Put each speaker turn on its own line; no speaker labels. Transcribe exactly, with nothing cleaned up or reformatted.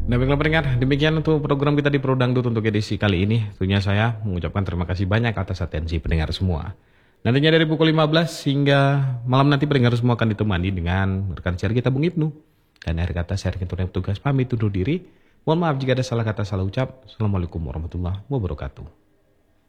Nah, baiklah pendengar, demikian untuk program kita di Pro Dangdut untuk edisi kali ini. Tentunya saya mengucapkan terima kasih banyak atas atensi pendengar semua. Nantinya dari pukul lima belas hingga malam nanti pendengar semua akan ditemani dengan rekan siar kita Bung Ibnu. Dan akhir kata saya Rekan Tugas pamit undur diri. Mohon maaf jika ada salah kata salah ucap. Assalamualaikum warahmatullahi wabarakatuh.